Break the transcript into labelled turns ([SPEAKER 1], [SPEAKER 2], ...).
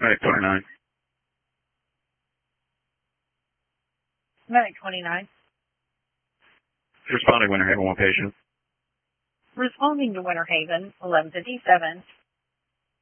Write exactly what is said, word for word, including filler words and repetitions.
[SPEAKER 1] Medic twenty-nine.
[SPEAKER 2] Medic twenty-nine.
[SPEAKER 1] Responding Winter Haven, one patient.
[SPEAKER 2] Responding to Winter Haven, eleven fifty-seven.